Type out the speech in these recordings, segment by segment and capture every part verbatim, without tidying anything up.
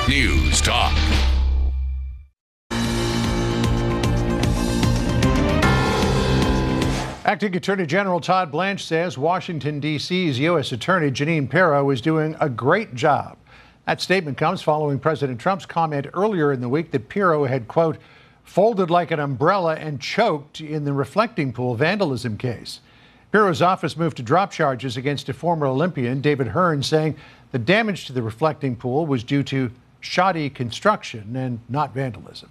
News Talk. Acting Attorney General Todd Blanche says Washington, D C's U S Attorney Jeanine Pirro is doing a great job. That statement comes following President Trump's comment earlier in the week that Pirro had, quote, folded like an umbrella and choked in the reflecting pool vandalism case. Pirro's office moved to drop charges against a former Olympian, David Hearn, saying the damage to the reflecting pool was due to shoddy construction and not vandalism.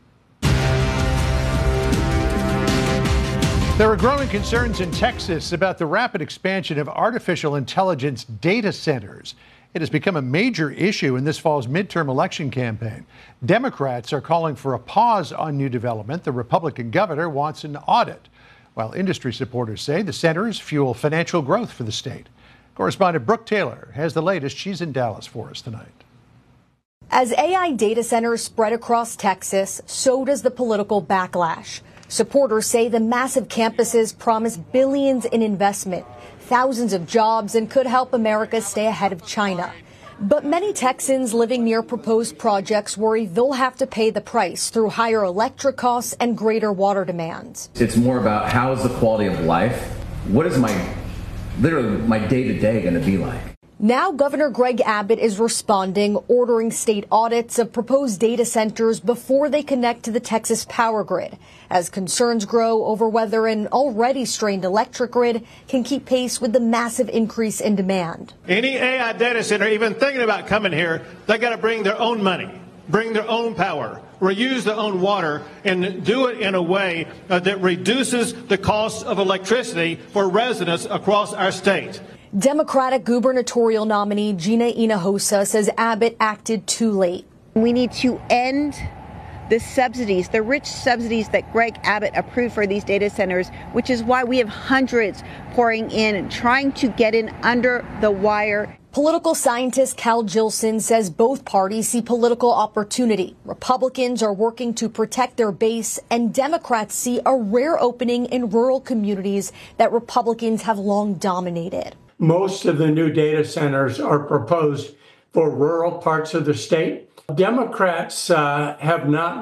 There are growing concerns in Texas about the rapid expansion of artificial intelligence data centers. It has become a major issue in this fall's midterm election campaign. Democrats are calling for a pause on new development. The Republican governor wants an audit, while industry supporters say the centers fuel financial growth for the state. Correspondent Brooke Taylor has the latest. She's in Dallas for us tonight. As A I data centers spread across Texas, so does the political backlash. Supporters say the massive campuses promise billions in investment, thousands of jobs, and could help America stay ahead of China. But many Texans living near proposed projects worry they'll have to pay the price through higher electric costs and greater water demands. It's more about how is the quality of life? What is my, literally, my day-to-day going to be like? Now Governor Greg Abbott is responding, ordering state audits of proposed data centers before they connect to the Texas power grid, as concerns grow over whether an already strained electric grid can keep pace with the massive increase in demand. Any A I data center even thinking about coming here, they got to bring their own money, bring their own power, reuse their own water, and do it in a way uh, that reduces the cost of electricity for residents across our state. Democratic gubernatorial nominee Gina Hinojosa says Abbott acted too late. We need to end the subsidies, the rich subsidies that Greg Abbott approved for these data centers, which is why we have hundreds pouring in and trying to get in under the wire. Political scientist Cal Jilson says both parties see political opportunity. Republicans are working to protect their base, and Democrats see a rare opening in rural communities that Republicans have long dominated. Most of the new data centers are proposed for rural parts of the state. Democrats uh, have not